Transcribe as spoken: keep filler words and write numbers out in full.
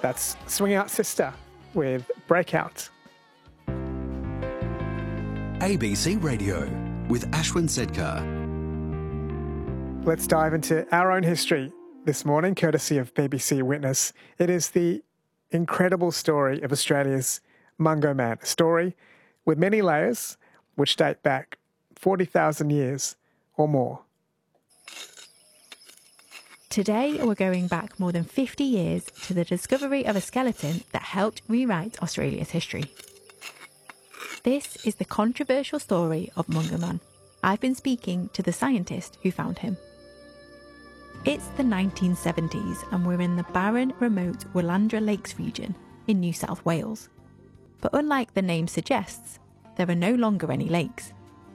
That's Swing Out Sister with Breakout. A B C Radio with Ashwin Sedkar. Let's dive into our own history this morning, courtesy of B B C Witness. It is the incredible story of Australia's Mungo Man, a story with many layers which date back forty thousand years or more. Today, we're going back more than fifty years to the discovery of a skeleton that helped rewrite Australia's history. This is the controversial story of Mungo Man. I've been speaking to the scientist who found him. It's the nineteen seventies and we're in the barren, remote Willandra Lakes region in New South Wales. But unlike the name suggests, there are no longer any lakes.